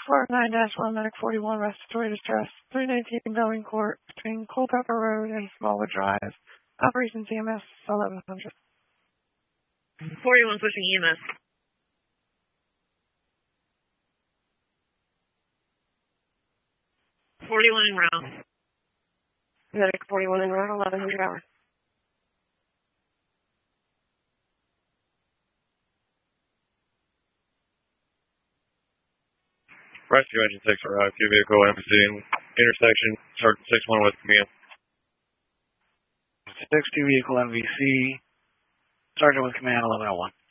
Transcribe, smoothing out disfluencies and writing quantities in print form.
Florida 9-1, Medic 41, respiratory distress, 319 Belling Court, between Culpeper Road and Smallwood Drive. Operations EMS 1100. 41 pushing EMS. 41 en route. Medic 41 en route, 1100 hours. Rescue Engine 6 arrived. Key vehicle MPC intersection. Sergeant 6-1 with command. 6-2 vehicle MVC. Sergeant with command 1101.